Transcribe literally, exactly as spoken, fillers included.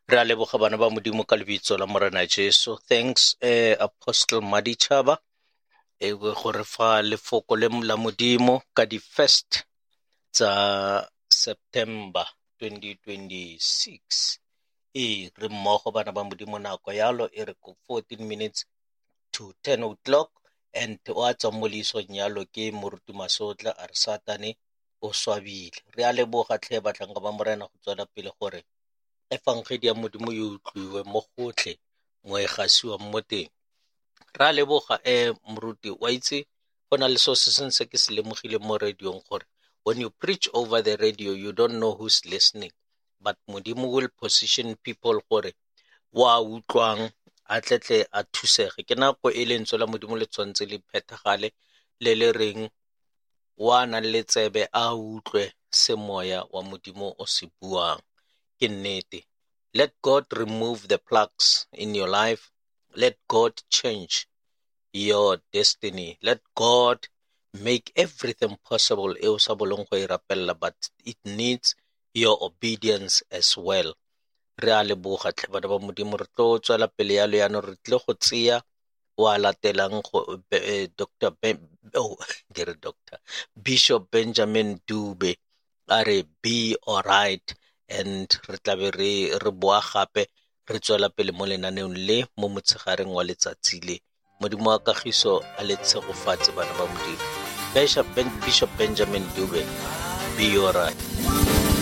Re a leboga bana ba modimo ka lebitso la morena Jesu. Thanks eh, Apostle Madichaba e go re fa lefoko le la modimo ka di first tsa September twenty twenty-six. E re mmogo bana ba modimo nako yalo e re ko fourteen minutes to ten o'clock, and wa tswa mo leisong yalo ke moruti Masotla a re satane o swabile. Re a leboga tlhe batlanka ba morena go tswela pele gore efangedi ya modimo yo utlwiwe mo gotlhe mo e gasiwang mo teng. Re a leboga eh moruti wa itse go na le so se se ke se lemogile mo radiong gore when you preach over the radio you don't know who's listening, but modimo will position people gore wa utlwang a tletle a thusege. Ke nako e lentswe la modimo le tshwantse le phethagale le le reng wa na le tsebe a utlwe semoya wa modimo o se buang. Ke nnete. Let God remove the plagues in your life. Let God change your destiny. Let God make everything possible. E o sa bolong go e rapella, but it needs your obedience as well. Re a leboga tlhe bana ba modimo. Re tlo tswela pele yalo yana re tle go tseya wa latelang go Doctor Ben, oh, get Doctor Bishop Benjamin Dube a re be all right, and re tlabe re re boa gape re tswela pele mo lenaneong le mo motsegareng wa letsatsi le. Modimo wa kagiso a le tshegofatse bana ba modimo. Bishop Ben Bishop Benjamin Dube, be all right.